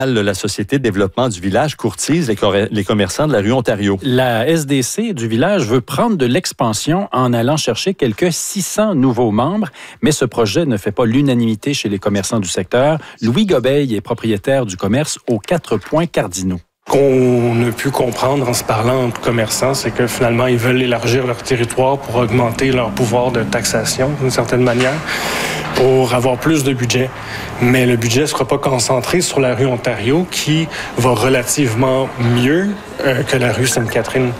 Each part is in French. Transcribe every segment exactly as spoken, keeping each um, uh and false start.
La Société de développement du village courtise les, cor- les commerçants de la rue Ontario. La S D C du village veut prendre de l'expansion en allant chercher quelques six cents nouveaux membres, mais ce projet ne fait pas l'unanimité chez les commerçants du secteur. Louis Gobeil est propriétaire du commerce aux quatre points cardinaux. Qu'on a pu comprendre en se parlant entre commerçants, c'est que finalement, ils veulent élargir leur territoire pour augmenter leur pouvoir de taxation d'une certaine manière, pour avoir plus de budget. Mais le budget ne sera pas concentré sur la rue Ontario, qui va relativement mieux euh, que la rue Sainte-Catherine.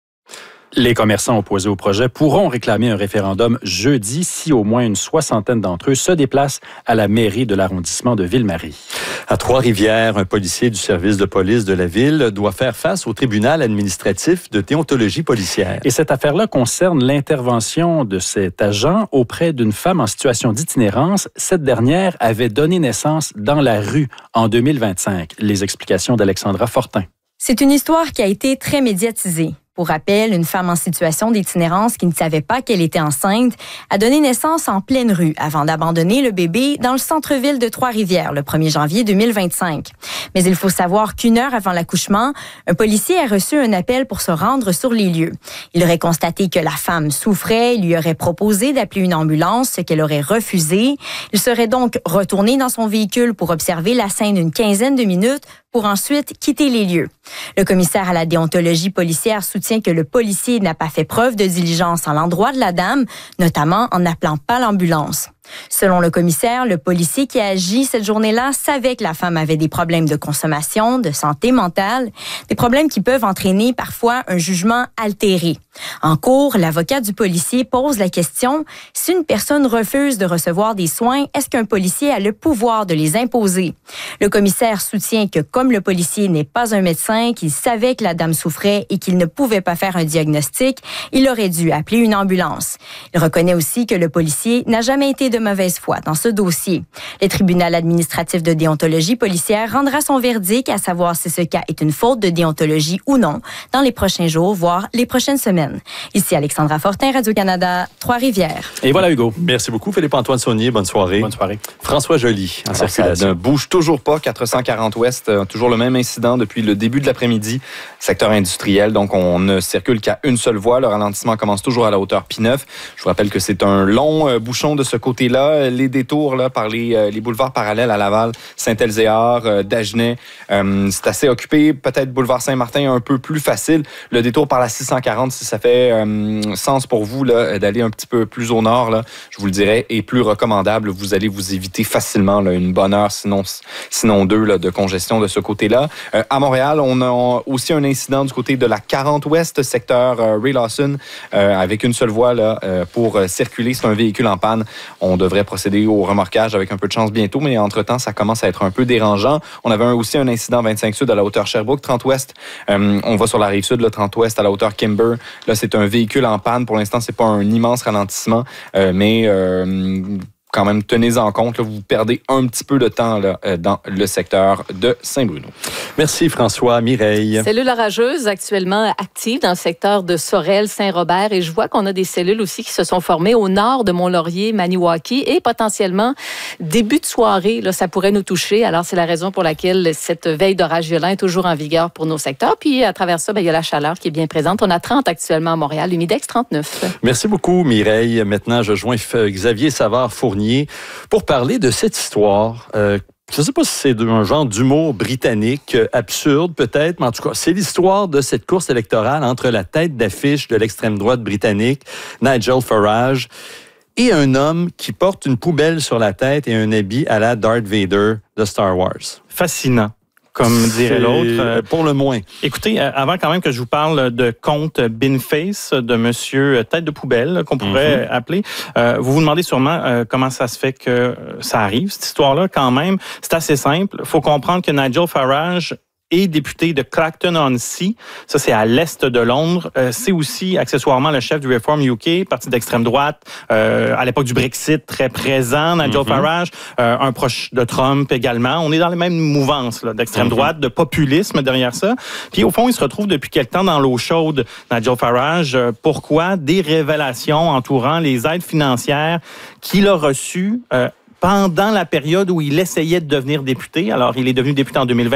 Les commerçants opposés au projet pourront réclamer un référendum jeudi si au moins une soixantaine d'entre eux se déplacent à la mairie de l'arrondissement de Ville-Marie. À Trois-Rivières, un policier du service de police de la ville doit faire face au tribunal administratif de déontologie policière. Et cette affaire-là concerne l'intervention de cet agent auprès d'une femme en situation d'itinérance. Cette dernière avait donné naissance dans la rue en deux mille vingt-cinq. Les explications d'Alexandra Fortin. C'est une histoire qui a été très médiatisée. Pour rappel, une femme en situation d'itinérance qui ne savait pas qu'elle était enceinte a donné naissance en pleine rue avant d'abandonner le bébé dans le centre-ville de Trois-Rivières le premier janvier deux mille vingt-cinq. Mais il faut savoir qu'une heure avant l'accouchement, un policier a reçu un appel pour se rendre sur les lieux. Il aurait constaté que la femme souffrait, lui aurait proposé d'appeler une ambulance, ce qu'elle aurait refusé. Il serait donc retourné dans son véhicule pour observer la scène une quinzaine de minutes pour ensuite quitter les lieux. Le commissaire à la déontologie policière soutient que le policier n'a pas fait preuve de diligence à l'endroit de la dame, notamment en n'appelant pas l'ambulance. Selon le commissaire, le policier qui a agi cette journée-là savait que la femme avait des problèmes de consommation, de santé mentale, des problèmes qui peuvent entraîner parfois un jugement altéré. En cours, l'avocat du policier pose la question, si une personne refuse de recevoir des soins, est-ce qu'un policier a le pouvoir de les imposer? Le commissaire soutient que comme le policier n'est pas un médecin, qu'il savait que la dame souffrait et qu'il ne pouvait pas faire un diagnostic, il aurait dû appeler une ambulance. Il reconnaît aussi que le policier n'a jamais été de mauvaise foi dans ce dossier. Le tribunal administratif de déontologie policière rendra son verdict à savoir si ce cas est une faute de déontologie ou non dans les prochains jours, voire les prochaines semaines. Ici Alexandra Fortin, Radio-Canada, Trois-Rivières. Et voilà Hugo. Merci beaucoup Philippe-Antoine Saunier. Bonne soirée. Bonne soirée. François Joly, en Alors, circulation. Ça ne bouge toujours pas. quatre cent quarante Ouest, euh, toujours le même incident depuis le début de l'après-midi. Secteur industriel, donc on ne circule qu'à une seule voie. Le ralentissement commence toujours à la hauteur P neuf. Je vous rappelle que c'est un long euh, bouchon de ce côté-là. Les détours là, par les, euh, les boulevards parallèles à Laval, Saint-Elzéar, euh, Dagenais, euh, c'est assez occupé. Peut-être boulevard Saint-Martin un peu plus facile. Le détour par la six cent quarante, si ça fait euh, sens pour vous là, d'aller un petit peu plus au nord, là, je vous le dirais, est plus recommandable. Vous allez vous éviter facilement là, une bonne heure, sinon, sinon deux, là, de congestion de ce côté-là. Euh, à Montréal, on a aussi un incident du côté de la quarante Ouest, secteur euh, Ray Lawson, euh, avec une seule voie là, euh, pour euh, circuler. C'est un véhicule en panne. On devrait procéder au remorquage avec un peu de chance bientôt, mais entre-temps, ça commence à être un peu dérangeant. On avait un, aussi un incident vingt-cinq Sud à la hauteur Sherbrooke, trente Ouest. Euh, on va sur la rive sud, le trente Ouest à la hauteur Kimber. Là, c'est un véhicule en panne. Pour l'instant, c'est pas un immense ralentissement, euh, mais euh, quand même, tenez-en compte, là, vous perdez un petit peu de temps là, dans le secteur de Saint-Bruno. Merci François. Mireille. Cellules orageuses actuellement actives dans le secteur de Sorel, Saint-Robert, et je vois qu'on a des cellules aussi qui se sont formées au nord de Mont-Laurier, Maniwaki, et potentiellement début de soirée, là, ça pourrait nous toucher. Alors c'est la raison pour laquelle cette veille d'orage violent est toujours en vigueur pour nos secteurs. Puis à travers ça, bien, il y a la chaleur qui est bien présente. On a trente actuellement à Montréal, l'humidex trente-neuf. Merci beaucoup Mireille. Maintenant, je joins Xavier Savard-Fournier pour parler de cette histoire. Euh, je ne sais pas si c'est un genre d'humour britannique, euh, absurde peut-être, mais en tout cas, c'est l'histoire de cette course électorale entre la tête d'affiche de l'extrême droite britannique, Nigel Farage, et un homme qui porte une poubelle sur la tête et un habit à la Darth Vader de Star Wars. Fascinant, comme dirait C'est l'autre. Euh, pour le moins. Écoutez, euh, avant quand même que je vous parle de compte Binface de Monsieur Tête de Poubelle, qu'on pourrait mm-hmm. appeler, euh, vous vous demandez sûrement euh, comment ça se fait que ça arrive, cette histoire-là, quand même. C'est assez simple. Il faut comprendre que Nigel Farage est député de Clacton-on-Sea. Ça, c'est à l'est de Londres. Euh, c'est aussi, accessoirement, le chef du Reform U K, parti d'extrême droite, euh, à l'époque du Brexit, très présent, Nigel mm-hmm. Farage, euh, un proche de Trump également. On est dans les mêmes mouvances là, d'extrême mm-hmm. droite, de populisme derrière ça. Puis, au fond, il se retrouve depuis quelque temps dans l'eau chaude, Nigel Farage. Euh, pourquoi? Des révélations entourant les aides financières qu'il a reçues euh, pendant la période où il essayait de devenir député. Alors, il est devenu député en deux mille vingt.